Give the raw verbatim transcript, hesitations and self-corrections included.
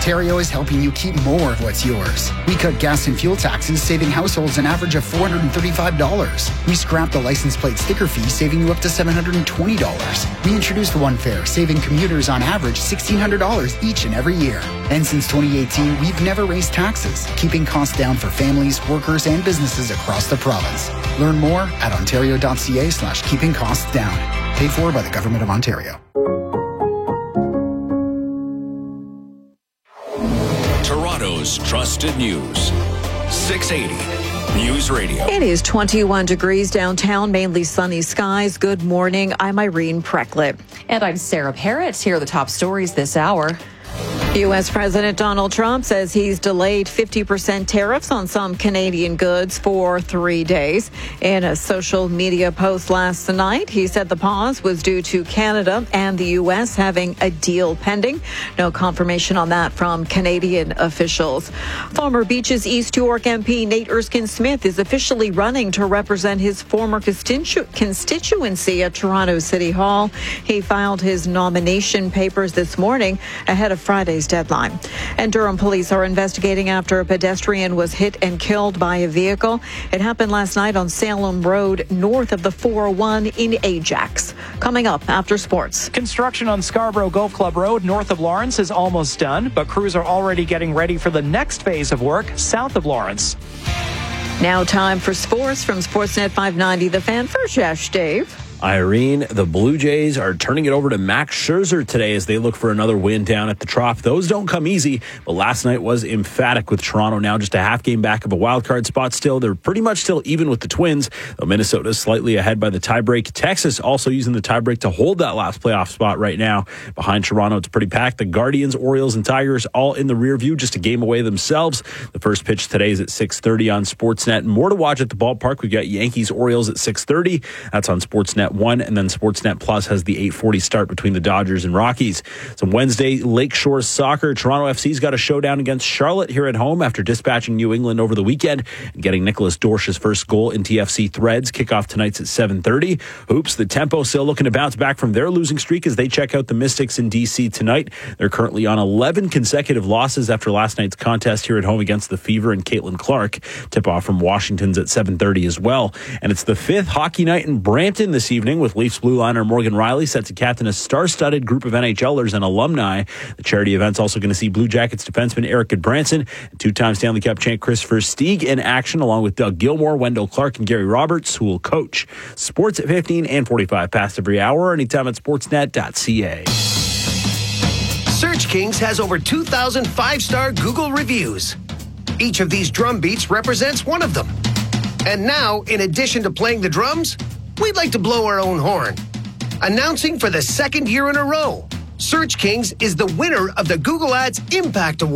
Ontario is helping you keep more of what's yours. We cut gas and fuel taxes, saving households an average of four hundred thirty-five dollars. We scrapped the license plate sticker fee, saving you up to seven hundred twenty dollars. We introduced One Fare, saving commuters on average sixteen hundred dollars each and every year. And since twenty eighteen, we've never raised taxes, keeping costs down for families, workers, and businesses across the province. Learn more at ontario.ca slash keeping costs down. Paid for by the Government of Ontario. Toronto's trusted news. six eighty News Radio. It is twenty-one degrees downtown, mainly sunny skies. Good morning. I'm Irene Precklett. And I'm Sarah Parrott. Here are the top stories this hour. U S. President Donald Trump says he's delayed fifty percent tariffs on some Canadian goods for three days. In a social media post last night, he said the pause was due to Canada and the U S having a deal pending. No confirmation on that from Canadian officials. Former Beaches East York M P Nate Erskine-Smith is officially running to represent his former constitu- constituency at Toronto City Hall. He filed his nomination papers this morning ahead of Friday's deadline. And Durham police are investigating after a pedestrian was hit and killed by a vehicle. It happened last night on Salem Road, north of the four oh one in Ajax. Coming up after sports. Construction on Scarborough Golf Club Road, north of Lawrence, is almost done, but crews are already getting ready for the next phase of work south of Lawrence. Now time for sports from Sportsnet five ninety. The Fan. First, Josh, Dave. Irene, the Blue Jays are turning it over to Max Scherzer today as they look for another win down at the Trop. Those don't come easy, but last night was emphatic with Toronto now just a half game back of a wild card spot still. They're pretty much still even with the Twins, though Minnesota is slightly ahead by the tiebreak. Texas also using the tiebreak to hold that last playoff spot right now. Behind Toronto, it's pretty packed. The Guardians, Orioles, and Tigers all in the rear view, just a game away themselves. The first pitch today is at six thirty on Sportsnet. More to watch at the ballpark. We've got Yankees, Orioles at six thirty. That's on Sportsnet one, and then Sportsnet Plus has the eight forty start between the Dodgers and Rockies. Some Wednesday Lakeshore soccer. Toronto F C's got a showdown against Charlotte here at home after dispatching New England over the weekend and getting Nicholas Dorsch's first goal in T F C Threads. Kickoff tonight's at seven thirty. Hoops, the Tempo still looking to bounce back from their losing streak as they check out the Mystics in D C tonight. They're currently on eleven consecutive losses after last night's contest here at home against the Fever and Caitlin Clark. Tip-off from Washington's at seven thirty as well. And it's the fifth hockey night in Brampton this evening with Leafs blue liner Morgan Riley set to captain a star-studded group of NHLers and alumni. The charity event's also going to see Blue Jackets defenseman Eric Goodbranson and two-time Stanley Cup champ Christopher Stieg in action, along with Doug Gilmore, Wendell Clark, and Gary Roberts, who will coach. Sports at fifteen and forty-five past every hour, anytime at sportsnet dot c a. Search Kings has over two thousand five-star Google reviews. Each of these drum beats represents one of them. And now, in addition to playing the drums, we'd like to blow our own horn. Announcing for the second year in a row, Search Kings is the winner of the Google Ads Impact Award.